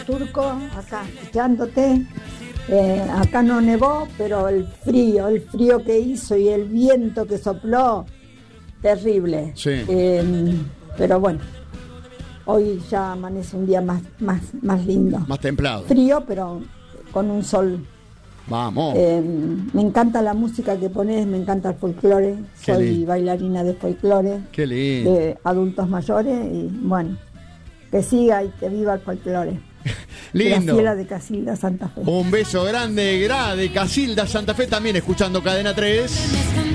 Turco, acá escuchándote. Acá no nevó, pero el frío que hizo y el viento que sopló, terrible. Sí. Pero bueno, hoy ya amanece un día más lindo. Más templado. Frío, pero con un sol. Vamos. Me encanta la música que pones, me encanta el folclore. Qué Soy lindo. bailarina de folclore. Qué lindo. De adultos mayores y bueno, que siga y que viva el folclore. Lindo. Graciela de Casilda, Santa Fe. Un beso grande, de Casilda, Santa Fe, también escuchando Cadena 3.